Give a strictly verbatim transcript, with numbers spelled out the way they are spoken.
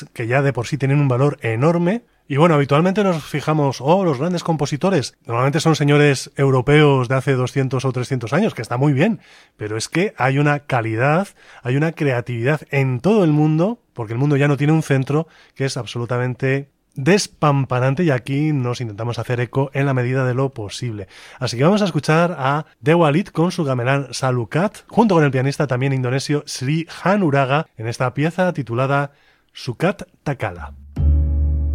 que ya de por sí tienen un valor enorme. Y bueno, habitualmente nos fijamos, oh, los grandes compositores, normalmente son señores europeos de hace doscientos o trescientos años, que está muy bien, pero es que hay una calidad, hay una creatividad en todo el mundo, porque el mundo ya no tiene un centro, que es absolutamente despampanante, y aquí nos intentamos hacer eco en la medida de lo posible. Así que vamos a escuchar a Dewa Litt con su gamelán Salukat, junto con el pianista también indonesio Sri Hanuraga, en esta pieza titulada Sukat Takala.